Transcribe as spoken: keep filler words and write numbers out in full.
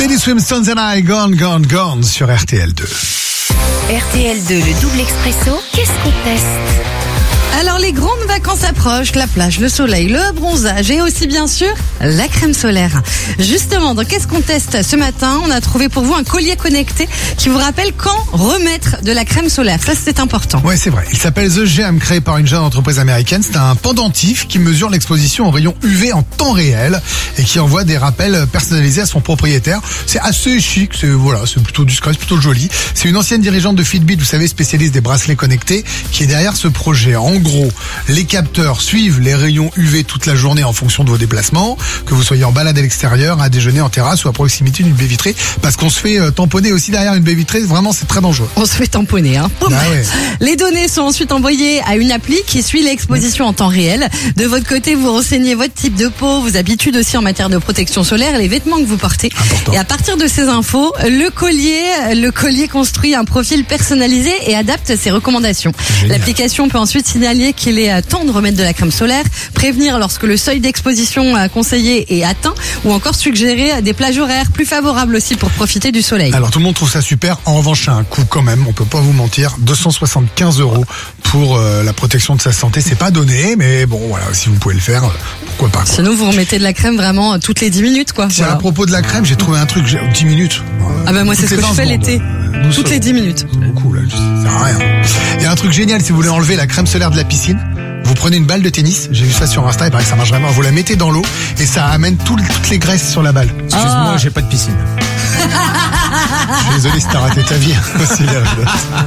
Teddy Swims, and I, Gone, Gone, Gone sur R T L deux. R T L deux, le double expresso, qu'est-ce qu'on teste ? Alors les grandes vacances approchent, la plage, le soleil, le bronzage et aussi bien sûr la crème solaire. Justement, dans Qu'est-ce qu'on teste ce matin, on a trouvé pour vous un collier connecté qui vous rappelle quand remettre de la crème solaire. Ça c'est important. Ouais, c'est vrai. Il s'appelle The Gem, créé par une jeune entreprise américaine. C'est un pendentif qui mesure l'exposition aux rayons U V en temps réel et qui envoie des rappels personnalisés à son propriétaire. C'est assez chic, c'est voilà, c'est plutôt discret, c'est plutôt joli. C'est une ancienne dirigeante de Fitbit, vous savez, spécialiste des bracelets connectés, qui est derrière ce projet. En gros, les capteurs suivent les rayons U V toute la journée en fonction de vos déplacements, que vous soyez en balade à l'extérieur, à déjeuner en terrasse ou à proximité d'une baie vitrée, parce qu'on se fait euh, tamponner aussi derrière une baie vitrée. Vraiment, c'est très dangereux. On se fait tamponner, hein. Ah ouais. Les données sont ensuite envoyées à une appli qui suit l'exposition en temps réel. De votre côté, vous renseignez votre type de peau, vos habitudes aussi en matière de protection solaire, les vêtements que vous portez. Important. Et à partir de ces infos, le collier, le collier construit un profil personnalisé et adapte ses recommandations. Génial. L'application peut ensuite signaler qu'il est temps de remettre de la crème solaire, prévenir lorsque le seuil d'exposition conseillé est atteint ou encore suggérer des plages horaires plus favorables aussi pour profiter du soleil. Alors tout le monde trouve ça super. En revanche, c'est un coût quand même. On peut pas vous mentir. deux cent soixante-quinze euros pour euh, la protection de sa santé. C'est pas donné, mais bon, voilà, si vous pouvez le faire, pourquoi pas, quoi. Sinon, vous remettez de la crème vraiment toutes les dix minutes, quoi. Tiens, Voilà. à propos de la crème, j'ai trouvé un truc. J'ai dix minutes. Ah ben moi, c'est Toutes ce les que je vingt fais secondes. l'été. Nous Toutes les dix minutes. C'est beaucoup, là. Ça sert à rien. Il y a un truc génial si vous voulez enlever la crème solaire de la piscine. Vous prenez une balle de tennis, j'ai vu ça sur Insta, il paraît que ça marche vraiment. Vous la mettez dans l'eau et ça amène tout, toutes les graisses sur la balle. Excuse-moi, j'ai pas de piscine. Je suis désolé si t'as raté ta vie. Aussi, là.